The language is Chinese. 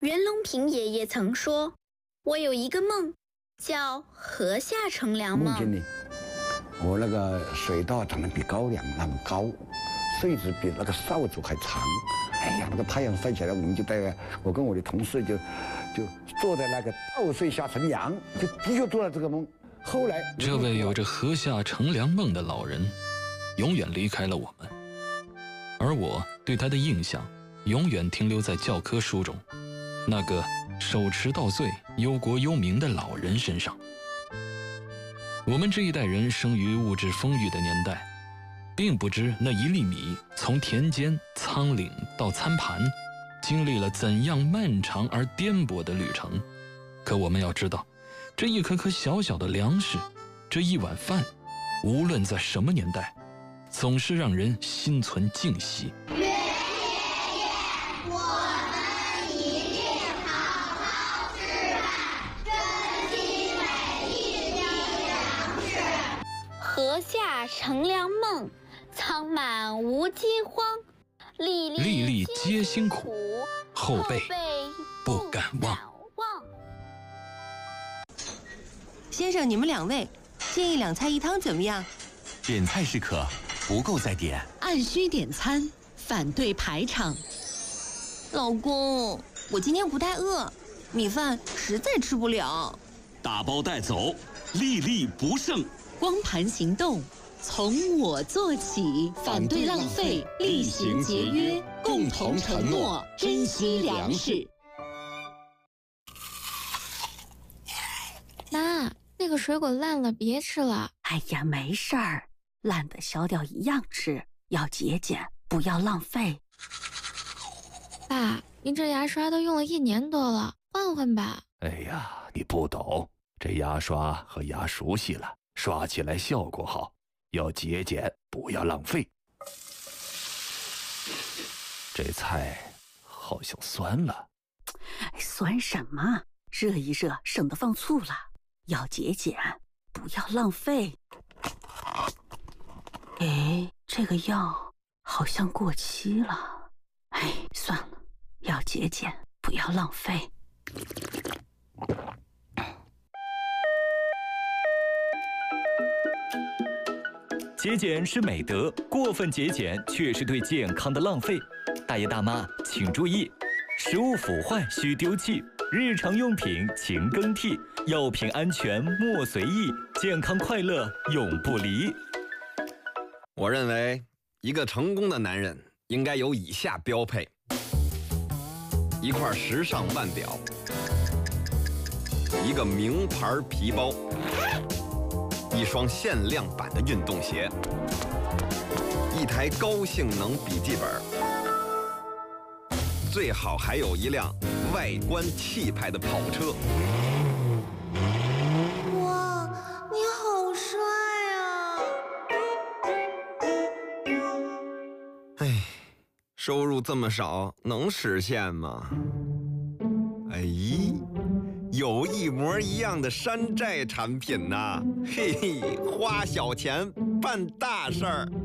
袁隆平爷爷曾说：“我有一个梦，叫河下乘凉梦。” 梦见呢，我那个水稻长得比高粱那么高，穗子比那个扫帚还长。哎呀，那个太阳晒起来，我们就我跟我的同事就坐在那个稻穗下乘凉，就的确做了这个梦。后来， 这位有着河下乘凉梦的老人，永远离开了我们，而我对他的印象，永远停留在教科书中那个手持稻穗、忧国忧民的老人身上。我们这一代人生于物质丰裕的年代，并不知那一粒米从田间、仓廪到餐盘，经历了怎样漫长而颠簸的旅程。可我们要知道，这一颗颗小小的粮食，这一碗饭，无论在什么年代，总是让人心存敬惜。 袁爷爷，我们一定好好吃饭，珍惜每一粒粮食。 河下乘凉梦，仓满无饥荒，粒粒皆辛苦，后辈不敢忘。 先生，你们两位，建议2菜1汤怎么样？ 点菜是可，不够再点。 按需点餐，反对排场。 老公，我今天不太饿，米饭实在吃不了。 打包带走，粒粒不剩。 光盘行动，从我做起，反对浪费，厉行节约，共同承诺珍惜粮食。 妈，那个水果烂了，别吃了。 哎呀，没事儿，烂的削掉一样吃，要节俭，不要浪费。 爸，您这牙刷都用了1年多了，换换吧。 哎呀，你不懂，这牙刷和牙熟悉了，刷起来效果好，要节俭，不要浪费。这菜好像酸了。 酸什么？热一热，省得放醋了。要节俭，不要浪费。哎，这个药好像过期了。哎，算了，要节俭，不要浪费。 节俭是美德，过分节俭却是对健康的浪费。大爷大妈请注意，食物腐坏需丢弃，日常用品勤更替，药品安全莫随意，健康快乐永不离。 我认为一个成功的男人应该有以下标配：一块时尚腕表，一个名牌皮包，一双限量版的运动鞋，一台高性能笔记本，最好还有一辆外观气派的跑车。 哇，你好帅啊！ 哎，收入这么少，能实现吗？哎，有一模一样的山寨产品呐！嘿嘿，花小钱办大事儿。